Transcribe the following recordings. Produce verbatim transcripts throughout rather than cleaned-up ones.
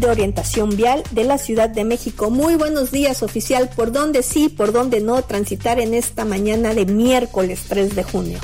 de Orientación Vial de la Ciudad de México. Muy buenos días, oficial. ¿Por dónde sí, por dónde no transitar en esta mañana de miércoles tres de junio?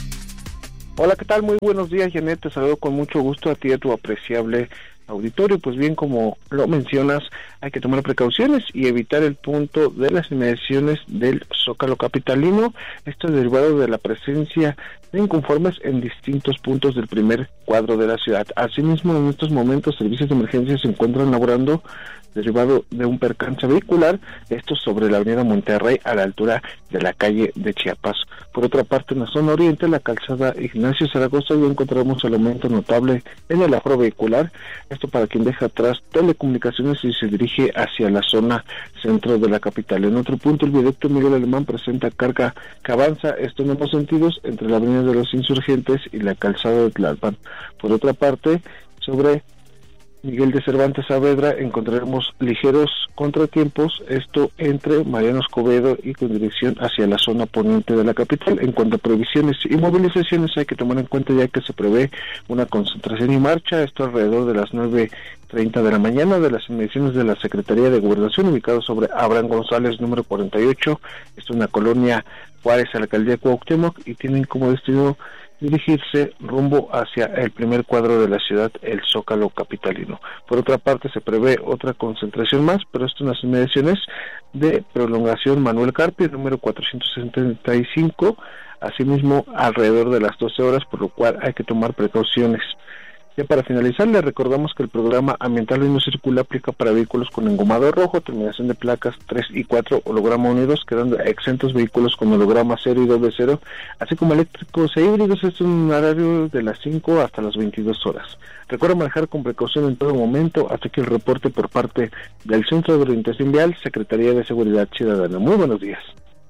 Hola, ¿qué tal? Muy buenos días, Janet. Te saludo con mucho gusto a ti y a tu apreciable auditorio. Pues bien, como lo mencionas, hay que tomar precauciones y evitar el punto de las inmediaciones del Zócalo capitalino. Esto es derivado de la presencia de inconformes en distintos puntos del primer cuadro de la ciudad. Asimismo, en estos momentos, servicios de emergencia se encuentran laborando derivado de un percance vehicular, esto sobre la avenida Monterrey a la altura de la calle de Chiapas. Por otra parte, en la zona oriente, la calzada Ignacio Zaragoza, ya encontramos el aumento notable en el aforo vehicular, esto para quien deja atrás telecomunicaciones y se dirige hacia la zona centro de la capital. En otro punto, el viaducto Miguel Alemán presenta carga que avanza, esto en ambos sentidos, entre la avenida de los Insurgentes y la calzada de Tlalpan. Por otra parte, sobre Miguel de Cervantes Saavedra encontraremos ligeros contratiempos, esto entre Mariano Escobedo y con dirección hacia la zona poniente de la capital. En cuanto a previsiones y movilizaciones, hay que tomar en cuenta ya que se prevé una concentración y marcha, esto alrededor de las nueve treinta de la mañana de las inmediaciones de la Secretaría de Gobernación, ubicado sobre Abraham González número cuarenta y ocho, esto es una colonia Juárez, a la alcaldía Cuauhtémoc, y tienen como destino dirigirse rumbo hacia el primer cuadro de la ciudad, el Zócalo capitalino. Por otra parte, se prevé otra concentración más, pero esto en las inmediaciones de prolongación Manuel Carpio, número cuatrocientos setenta y cinco, asimismo alrededor de las doce horas, por lo cual hay que tomar precauciones. Ya para finalizar, le recordamos que el programa Ambiental Hoy No Circula aplica para vehículos con engomado rojo, terminación de placas tres y cuatro, holograma unidos, quedando exentos vehículos con holograma cero y doble cero, así como eléctricos e híbridos. Esto es un horario de las cinco hasta las veintidós horas. Recuerda manejar con precaución en todo momento, hasta que el reporte por parte del Centro de Orientación Vial, Secretaría de Seguridad Ciudadana. Muy buenos días.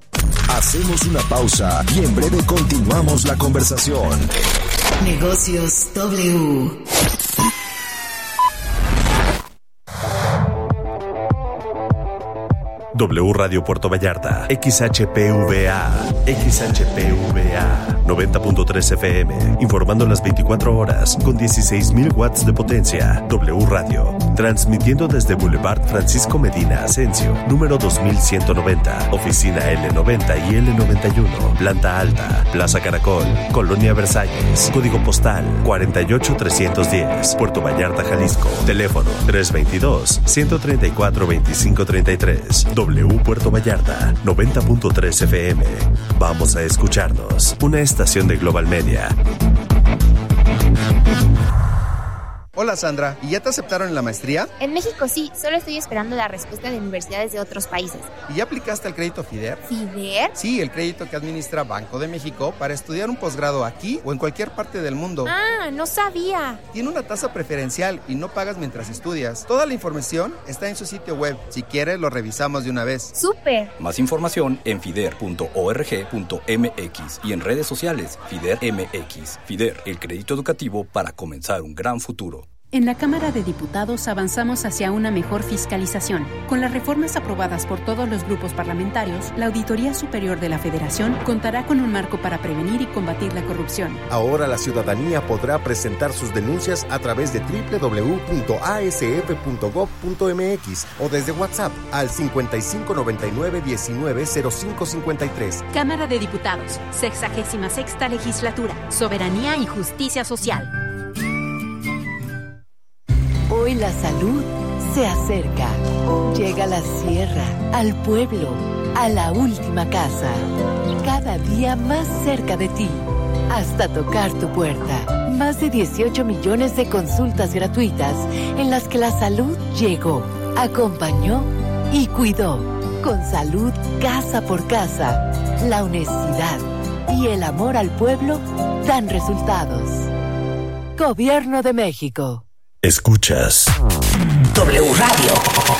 Hacemos una pausa y en breve continuamos la conversación. Negocios W. W Radio Puerto Vallarta, X H P V A, X H P V A, noventa punto tres F M, informando las veinticuatro horas con dieciséis mil watts de potencia. W Radio, transmitiendo desde Boulevard Francisco Medina Asensio, número dos mil ciento noventa, oficina L noventa y L noventa y uno, planta alta, Plaza Caracol, Colonia Versalles, código postal cuarenta y ocho trescientos diez, Puerto Vallarta, Jalisco, teléfono tres veintidós, ciento treinta y cuatro, veinticinco treinta y tres. W Puerto Vallarta, noventa punto tres F M. Vamos a escucharnos. Una estación de Global Media. Hola Sandra, ¿y ya te aceptaron en la maestría? En México sí, solo estoy esperando la respuesta de universidades de otros países. ¿Y ya aplicaste al crédito FIDER? ¿FIDER? Sí, el crédito que administra Banco de México para estudiar un posgrado aquí o en cualquier parte del mundo. Ah, no sabía. Tiene una tasa preferencial y no pagas mientras estudias. Toda la información está en su sitio web. Si quieres, lo revisamos de una vez. ¡Súper! Más información en fider punto org punto m x y en redes sociales FIDER M X. FIDER, el crédito educativo para comenzar un gran futuro. En la Cámara de Diputados avanzamos hacia una mejor fiscalización. Con las reformas aprobadas por todos los grupos parlamentarios, la Auditoría Superior de la Federación contará con un marco para prevenir y combatir la corrupción. Ahora la ciudadanía podrá presentar sus denuncias a través de doble u doble u doble u punto a s f punto gob punto m x o desde WhatsApp al cincuenta y cinco noventa y nueve diecinueve cero cinco cincuenta y tres. Cámara de Diputados, sexagésima sexta legislatura, soberanía y justicia social. Hoy la salud se acerca. Llega a la sierra, al pueblo, a la última casa. Cada día más cerca de ti, hasta tocar tu puerta. Más de dieciocho millones de consultas gratuitas en las que la salud llegó, acompañó y cuidó. Con salud casa por casa, la honestidad y el amor al pueblo dan resultados. Gobierno de México. Escuchas W Radio.